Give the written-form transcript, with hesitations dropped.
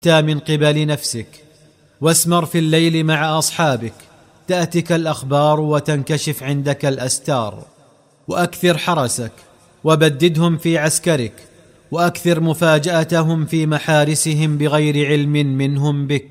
من قبل نفسك، واسمر في الليل مع أصحابك، تأتك الأخبار وتنكشف عندك الأستار. وأكثر حرسك، وبددهم في عسكرك، وأكثر مفاجأتهم في محارسهم بغير علم منهم بك.